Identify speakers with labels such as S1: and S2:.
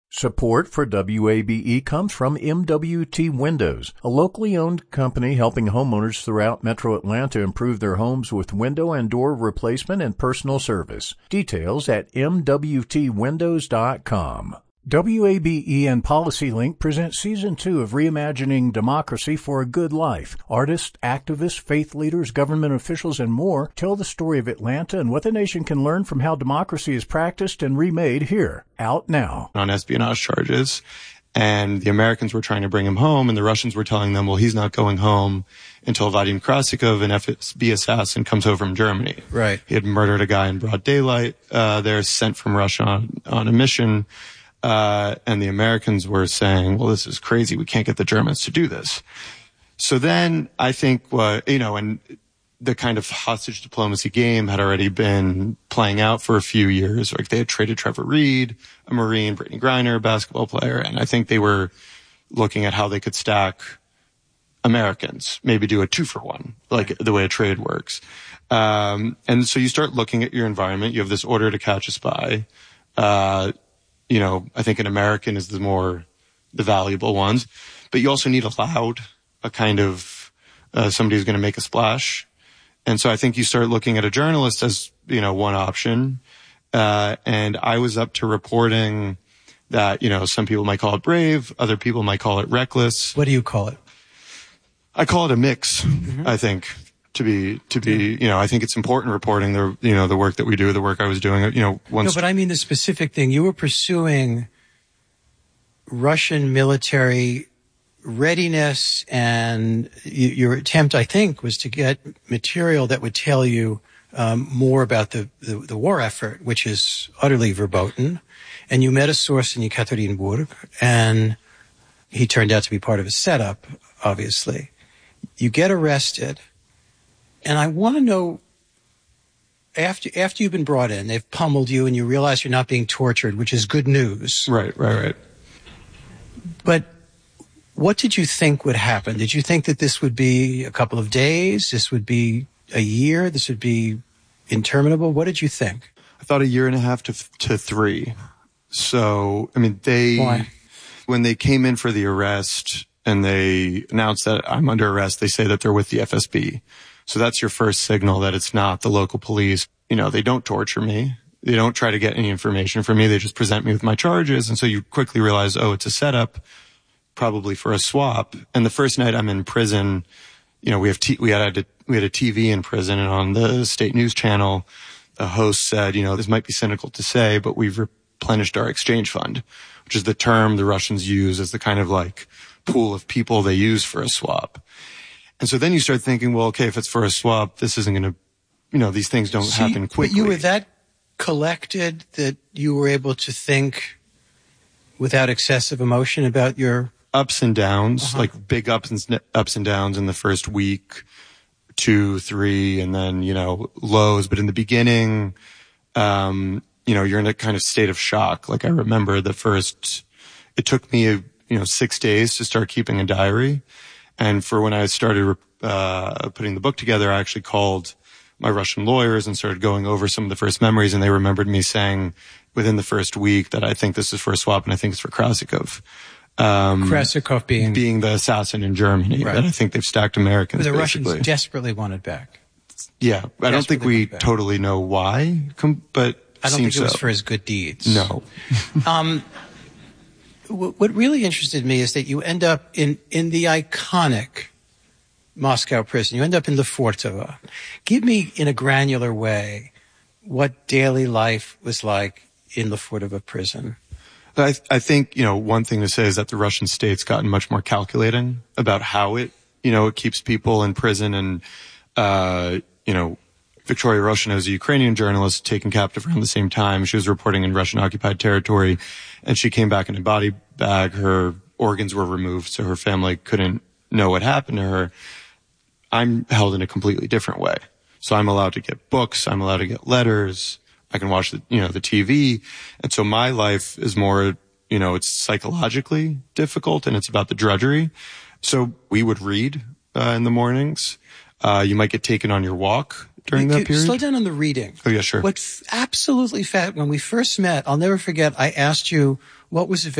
S1: Support for WABE comes from MWT Windows, a locally owned company helping homeowners throughout Metro Atlanta improve their homes with window and door replacement and personal service. Details at MWTWindows.com. WABE and PolicyLink present Season 2 of Reimagining Democracy for a Good Life. Artists, activists, faith leaders, government officials, and more tell the story of Atlanta and what the nation can learn from how democracy is practiced and remade here. Out now.
S2: On espionage charges, and the Americans were trying to bring him home, and the Russians were telling them, well, he's not going home until Vadim Krasikov, an FSB assassin, comes over from Germany.
S3: Right.
S2: He had murdered a guy in broad daylight. They're sent from Russia on a mission. And the Americans were saying, well, this is crazy. We can't get the Germans to do this. So then I think, and the kind of hostage diplomacy game had already been playing out for a few years. Like they had traded Trevor Reed, a Marine, Brittany Griner, a basketball player. And I think they were looking at how they could stack Americans, maybe do a 2-for-1, like the way a trade works. And so you start looking at your environment. You have this order to catch a spy. I think an American is the valuable ones, but you also need a kind of, somebody who's going to make a splash. And so I think you start looking at a journalist as, one option. And I was up to reporting that, some people might call it brave. Other people might call it reckless.
S3: What do you call it?
S2: I call it a mix, I think. To be, I think it's important reporting the work that we do, the work I was doing,
S3: No, but I mean the specific thing. You were pursuing Russian military readiness, and your attempt, I think, was to get material that would tell you more about the war effort, which is utterly verboten. And you met a source in Yekaterinburg, and he turned out to be part of a setup, obviously. You get arrested. And I want to know, after you've been brought in, they've pummeled you and you realize you're not being tortured, which is good news.
S2: Right.
S3: But what did you think would happen? Did you think that this would be a couple of days? This would be a year? This would be interminable? What did you think?
S2: I thought 1.5 to 3. So,
S3: Why?
S2: When they came in for the arrest and they announced that I'm under arrest, they say that they're with the FSB. So that's your first signal that it's not the local police. They don't torture me. They don't try to get any information from me. They just present me with my charges. And so you quickly realize, it's a setup, probably for a swap. And the first night I'm in prison, we had a TV in prison, and on the state news channel, the host said, this might be cynical to say, but we've replenished our exchange fund, which is the term the Russians use as the kind of like pool of people they use for a swap. And so then you start thinking, well, okay, if it's for a swap, this isn't going to, these things don't happen quickly.
S3: But you were that collected that you were able to think without excessive emotion about your
S2: ups and downs, like big ups and downs in the first week, 2, 3, and then, lows. But in the beginning, you're in a kind of state of shock. Like I remember it took me, 6 days to start keeping a diary. And for when I started putting the book together, I actually called my Russian lawyers and started going over some of the first memories, and they remembered me saying within the first week that I think this is for a swap and I think it's for Krasikov.
S3: Krasikov being
S2: the assassin in Germany.
S3: Right.
S2: That I think they've stacked Americans,
S3: the
S2: basically.
S3: Russians desperately wanted back.
S2: Yeah. I don't think we totally know why, but
S3: I don't think it was for his good deeds.
S2: No.
S3: What really interested me is that you end up in the iconic Moscow prison. You end up in Lefortovo. Give me, in a granular way, what daily life was like in Lefortovo prison.
S2: I think, one thing to say is that the Russian state's gotten much more calculating about how it keeps people in prison. And, Victoria Roshina is a Ukrainian journalist taken captive around the same time. She was reporting in Russian occupied territory, and she came back in a body bag. Her organs were removed, so her family couldn't know what happened to her. I'm held in a completely different way. So I'm allowed to get books. I'm allowed to get letters. I can watch the TV. And so my life is more, it's psychologically difficult, and it's about the drudgery. So we would read in the mornings. You might get taken on your walk during that period.
S3: Slow down on the reading.
S2: Oh, yeah, sure.
S3: When we first met, I'll never forget, I asked you what was